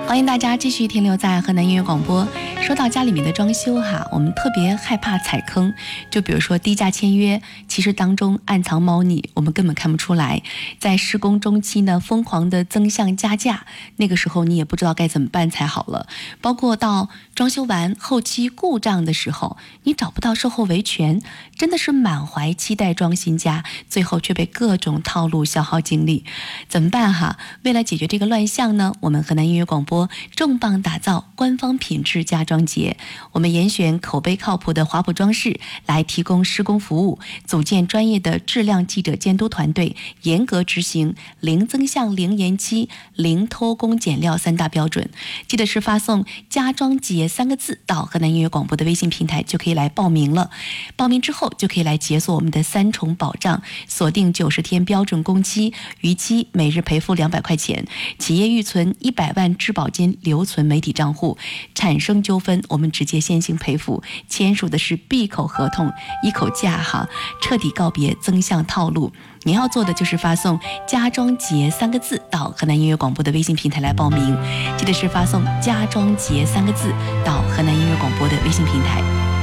欢迎大家继续停留在河南音乐广播。说到家里面的装修哈，我们特别害怕踩坑，就比如说低价签约，其实当中暗藏猫腻，我们根本看不出来。在施工中期呢，疯狂的增项加价，那个时候你也不知道该怎么办才好了。包括到装修完后期故障的时候，你找不到售后维权，真的是满怀期待装新家，最后却被各种套路消耗精力，怎么办哈？为了解决这个乱象呢，我们河南音乐广播重磅打造官方品质家装节，我们严选口碑靠谱的华普装饰来提供施工服务，组建专业的质量记者监督团队，严格执行零增项、零延期、零偷工减料3大标准。记得是发送家装节3个字到河南音乐广播的微信平台就可以来报名了。报名之后就可以来解锁我们的3重保障，锁定90天标准工期，逾期每日赔付200块钱，企业预存100万质保金留存媒体账户，产生纠纷我们直接先行赔付，签署的是闭口合同一口价哈，彻底告别增项套路。你要做的就是发送家装节3个字到河南音乐广播的微信平台来报名，记得是发送家装节3个字到河南音乐广播的微信平台。